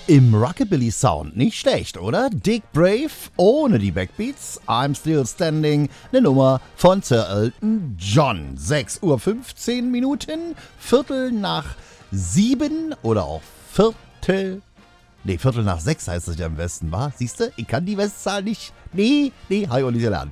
Im Rockabilly-Sound nicht schlecht, oder? Dick Brave ohne die Backbeats. I'm Still Standing, eine Nummer von Sir Elton John. 6:15 Uhr, Viertel nach 7 oder auch Viertel nach 6 heißt es ja im Westen, wa? Siehste, ich kann die Westzahl nicht. Nee, hi, Olli Lernen.